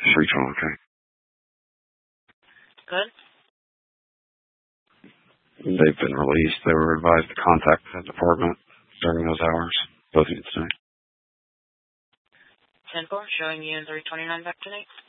312, okay. Good. They've been released. They were advised to contact the department during those hours, both of you today. 10-4, showing you in 329 back tonight.